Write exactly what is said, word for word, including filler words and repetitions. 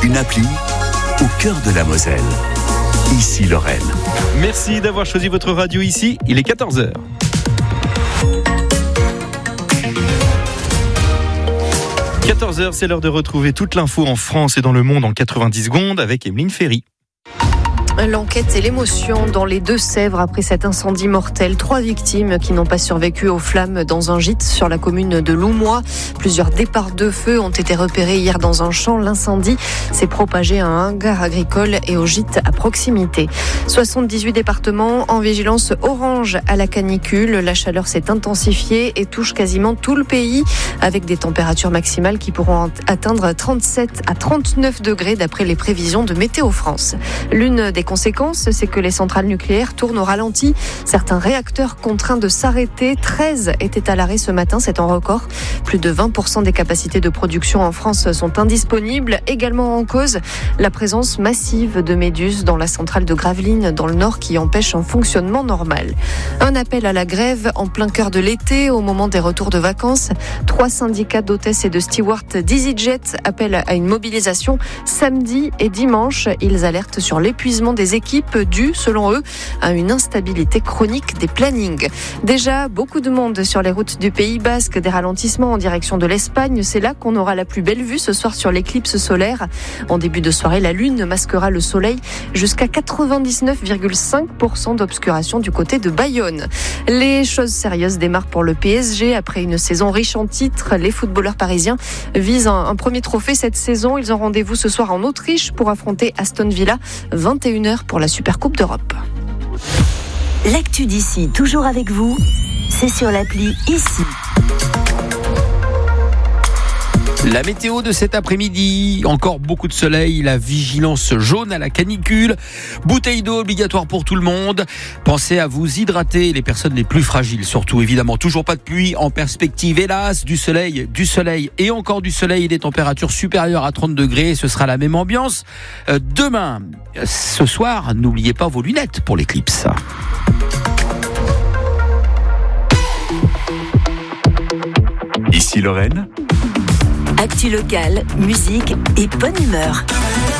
Une appli au cœur de la Moselle. Ici Lorraine. Merci d'avoir choisi votre radio ici. Il est quatorze heures. quatorze heures, c'est l'heure de retrouver toute l'info en France et dans le monde en quatre-vingt-dix secondes avec Emeline Ferry. L'enquête et l'émotion dans les Deux-Sèvres après cet incendie mortel. Trois victimes qui n'ont pas survécu aux flammes dans un gîte sur la commune de Loumois. Plusieurs départs de feu ont été repérés hier dans un champ. L'incendie s'est propagé à un hangar agricole et au gîte à proximité. soixante-dix-huit départements en vigilance orange à la canicule. La chaleur s'est intensifiée et touche quasiment tout le pays avec des températures maximales qui pourront atteindre trente-sept à trente-neuf degrés d'après les prévisions de Météo France. L'une des conséquences, c'est que les centrales nucléaires tournent au ralenti. Certains réacteurs contraints de s'arrêter. treize étaient à l'arrêt ce matin, c'est un record. Plus de vingt pour cent des capacités de production en France sont indisponibles. Également en cause, la présence massive de méduses dans la centrale de Gravelines, dans le Nord, qui empêche un fonctionnement normal. Un appel à la grève en plein cœur de l'été, au moment des retours de vacances. Trois syndicats d'hôtesses et de stewards d'EasyJet appellent à une mobilisation samedi et dimanche. Ils alertent sur l'épuisement des équipes dues, selon eux, à une instabilité chronique des plannings. Déjà, beaucoup de monde sur les routes du Pays Basque, des ralentissements en direction de l'Espagne. C'est là qu'on aura la plus belle vue ce soir sur l'éclipse solaire. En début de soirée, la lune masquera le soleil jusqu'à quatre-vingt-dix-neuf virgule cinq pour cent d'obscuration du côté de Bayonne. Les choses sérieuses démarrent pour le P S G. Après une saison riche en titres, les footballeurs parisiens visent un, un premier trophée cette saison. Ils ont rendez-vous ce soir en Autriche pour affronter Aston Villa, vingt et une heures pour la Supercoupe d'Europe. L'actu d'ici, toujours avec vous, c'est sur l'appli Ici. La météo de cet après-midi, encore beaucoup de soleil, la vigilance jaune à la canicule, bouteille d'eau obligatoire pour tout le monde. Pensez à vous hydrater, les personnes les plus fragiles surtout, évidemment. Toujours pas de pluie en perspective, hélas, du soleil, du soleil et encore du soleil, des températures supérieures à trente degrés, ce sera la même ambiance. Euh, demain, ce soir, n'oubliez pas vos lunettes pour l'éclipse. Ici Lorraine. Actu locale, musique et bonne humeur.